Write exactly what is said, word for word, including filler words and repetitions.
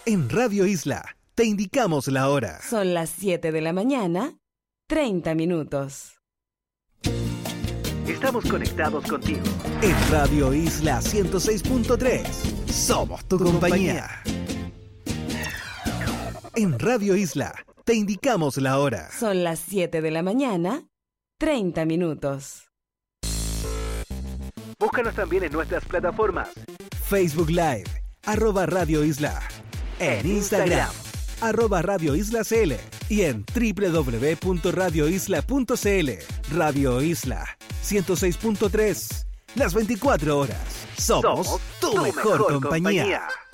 En Radio Isla, te indicamos la hora. Son las siete de la mañana, treinta minutos. Estamos conectados contigo. En Radio Isla ciento seis punto tres. Somos tu compañía. En Radio Isla, te indicamos la hora. Son las siete de la mañana, treinta minutos. Búscanos también en nuestras plataformas. Facebook Live, arroba Radio Isla. En Instagram, arroba Radio Isla C L. Y en doble u doble u doble u punto radio isla punto c l. Radio Isla ciento seis punto tres. Las veinticuatro horas. Somos, Somos tu, tu mejor, mejor compañía. compañía.